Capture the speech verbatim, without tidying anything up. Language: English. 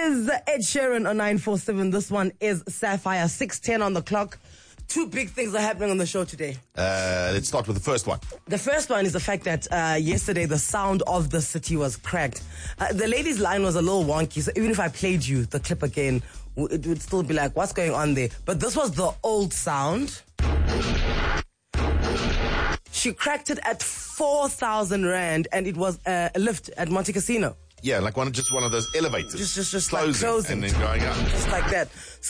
is Ed Sheeran on nine four seven. This one is Sapphire. six ten on the clock. Two big things are happening on the show today. Uh, let's start with the first one. The first one is the fact that uh, yesterday the sound of the city was cracked. Uh, the lady's line was a little wonky, so even if I played you the clip again, w- it would still be like, what's going on there? But this was the old sound. She cracked it at four thousand rand, and it was uh, a lift at Monte Casino. Yeah, like one, just one of those elevators. Just, just, just closing like closing. and then going up. Just like that. So